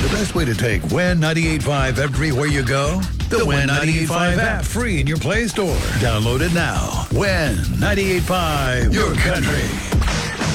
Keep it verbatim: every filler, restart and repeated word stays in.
The best way to take Win ninety-eight point five everywhere you go? The Win ninety-eight point five app, free in your Play Store. Download it now. Win ninety-eight point five, your country.